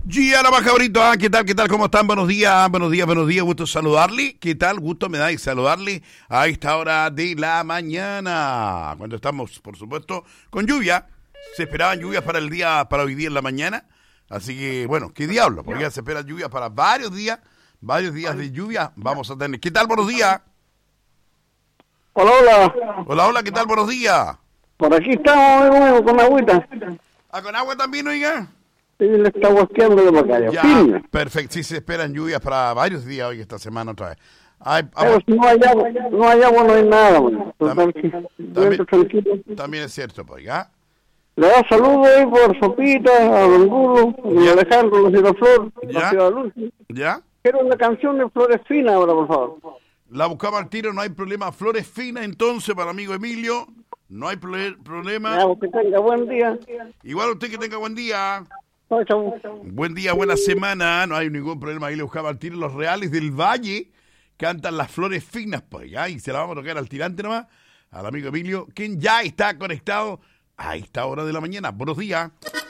Gia la Macabrito, ¿qué tal, cómo están? Buenos días, gusto saludarle. ¿Qué tal? Gusto me da de saludarle a esta hora de la mañana, cuando estamos, por supuesto, con lluvia. Se esperaban lluvias para hoy día en la mañana, así que, bueno, ¿qué diablo? Porque ya se esperan lluvias para varios días de lluvia vamos a tener. ¿Qué tal? Buenos días. Hola, Hola, ¿qué tal? Buenos días. por aquí estamos con agüita. ¿Con agua también, oiga? Sí, le está guasqueando de macayo. Ya, Firme. perfecto. Sí, se esperan lluvias para varios días hoy, esta semana otra vez. Pero si no hay agua, no hay nada, bueno. Total, tranquilo. También es cierto, pues, ¿ya? Le da saludos ahí por Sopita, a Don Gulo, a Don Alejandro, a la Flor, a Ciudad Luz. ¿Ya? Quiero una canción de Flores Finas ahora, por favor. La buscamos al tiro, no hay problema. Flores finas, entonces, para amigo Emilio. No hay problema. Ya, que tenga buen día. Igual usted que tenga buen día. Chau. Buen día, buena semana. No hay ningún problema. Ahí le buscaba al tiro los Reales del Valle. Cantan las Flores Finas, pues, ¿ya? Y se la vamos a tocar al tirante nomás, al amigo Emilio, quien ya está conectado a esta hora de la mañana. Buenos días.